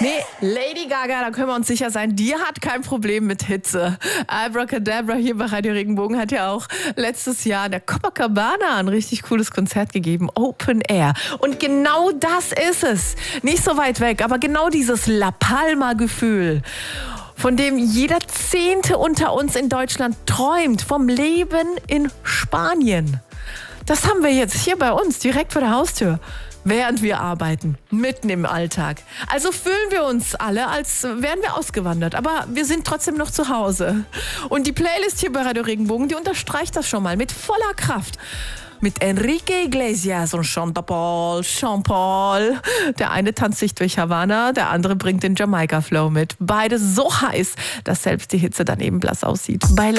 Nee, Lady Gaga, da können wir uns sicher sein, die hat kein Problem mit Hitze. Abracadabra hier bei Radio Regenbogen hat ja auch letztes Jahr in der Copacabana ein richtig cooles Konzert gegeben, Open Air. Und genau das ist es. Nicht so weit weg, aber genau dieses La Palma-Gefühl, von dem jeder Zehnte unter uns in Deutschland träumt, vom Leben in Spanien. Das haben wir jetzt hier bei uns, direkt vor der Haustür. Während wir arbeiten, mitten im Alltag. Also fühlen wir uns alle, als wären wir ausgewandert. Aber wir sind trotzdem noch zu Hause. Und die Playlist hier bei Radio Regenbogen, die unterstreicht das schon mal mit voller Kraft. Mit Enrique Iglesias und Sean Paul. Der eine tanzt sich durch Havanna, der andere bringt den Jamaika-Flow mit. Beide so heiß, dass selbst die Hitze daneben blass aussieht. Bei